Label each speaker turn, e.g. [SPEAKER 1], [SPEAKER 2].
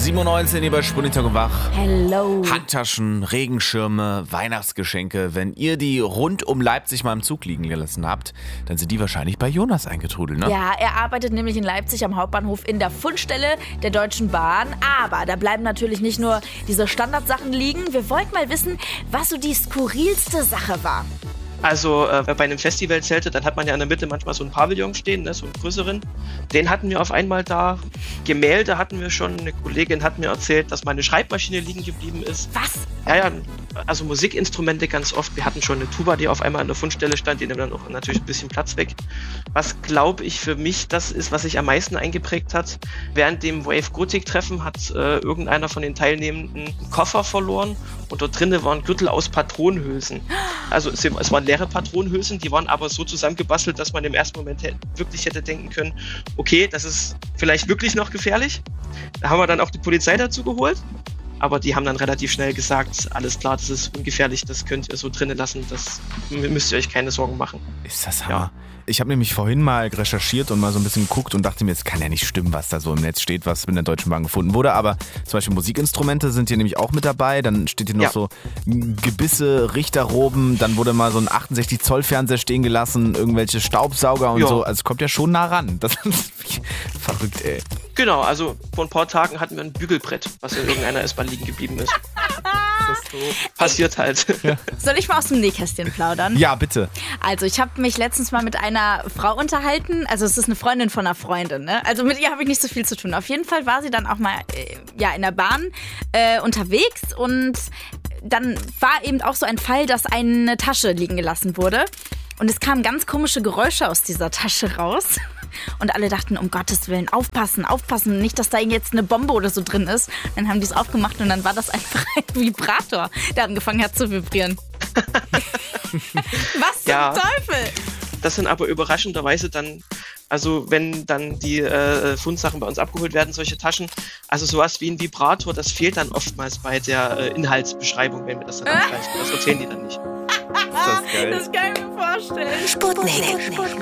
[SPEAKER 1] 7:19 Uhr bei Sputnik Talk und Wach.
[SPEAKER 2] Hello.
[SPEAKER 1] Handtaschen, Regenschirme, Weihnachtsgeschenke. Wenn ihr die rund um Leipzig mal im Zug liegen gelassen habt, dann sind die wahrscheinlich bei Jonas eingetrudelt, ne?
[SPEAKER 2] Ja, er arbeitet nämlich in Leipzig am Hauptbahnhof in der Fundstelle der Deutschen Bahn. Aber da bleiben natürlich nicht nur diese Standardsachen liegen. Wir wollten mal wissen, was so die skurrilste Sache war.
[SPEAKER 3] Also bei einem Festivalzelte, dann hat man ja in der Mitte manchmal so einen Pavillon stehen, ne, so einen größeren. Den hatten wir auf einmal da. Gemälde hatten wir schon. Eine Kollegin hat mir erzählt, dass meine Schreibmaschine liegen geblieben ist.
[SPEAKER 2] Was?
[SPEAKER 3] Ja, also Musikinstrumente ganz oft. Wir hatten schon eine Tuba, die auf einmal an der Fundstelle stand, die nimmt dann auch natürlich ein bisschen Platz weg. Was, glaube ich, für mich das ist, was sich am meisten eingeprägt hat. Während dem Wave-Gothic-Treffen hat irgendeiner von den Teilnehmenden einen Koffer verloren und dort drinnen waren Gürtel aus Patronenhülsen. Also es waren leere Patronenhülsen, die waren aber so zusammengebastelt, dass man im ersten Moment wirklich hätte denken können, okay, das ist vielleicht wirklich noch gefährlich. Da haben wir dann auch die Polizei dazu geholt. Aber die haben dann relativ schnell gesagt, alles klar, das ist ungefährlich, das könnt ihr so drinnen lassen, das müsst ihr euch keine Sorgen machen.
[SPEAKER 1] Ist das Hammer. Ja. Ich habe nämlich vorhin mal recherchiert und mal so ein bisschen geguckt und dachte mir, es kann ja nicht stimmen, was da so im Netz steht, was mit der Deutschen Bahn gefunden wurde. Aber zum Beispiel Musikinstrumente sind hier nämlich auch mit dabei. Dann steht hier noch so Gebisse, Richterroben. Dann wurde mal so ein 68-Zoll-Fernseher stehen gelassen, irgendwelche Staubsauger und so. Also es kommt ja schon nah ran. Das ist verrückt, ey.
[SPEAKER 3] Genau, also vor ein paar Tagen hatten wir ein Bügelbrett, was in irgendeiner S-Bahn liegen geblieben ist. Das ist so. Passiert halt. Ja.
[SPEAKER 2] Soll ich mal aus dem Nähkästchen plaudern?
[SPEAKER 1] Ja, bitte.
[SPEAKER 2] Also ich habe mich letztens mal mit einer Frau unterhalten. Also es ist eine Freundin von einer Freundin, ne? Also mit ihr habe ich nicht so viel zu tun. Auf jeden Fall war sie dann auch mal in der Bahn unterwegs und dann war eben auch so ein Fall, dass eine Tasche liegen gelassen wurde. Und es kamen ganz komische Geräusche aus dieser Tasche raus. Und alle dachten, um Gottes Willen, aufpassen, nicht, dass da jetzt eine Bombe oder so drin ist. Dann haben die es aufgemacht und dann war das einfach ein Vibrator, der angefangen hat zu vibrieren. Was zum Teufel?
[SPEAKER 3] Das sind aber überraschenderweise dann, also wenn dann die Fundsachen bei uns abgeholt werden, solche Taschen, also sowas wie ein Vibrator, das fehlt dann oftmals bei der Inhaltsbeschreibung, wenn wir das dann abgleichen. Das erzählen die dann nicht.
[SPEAKER 1] Ist das geil.
[SPEAKER 2] Das kann ich mir vorstellen.
[SPEAKER 4] Sputnik.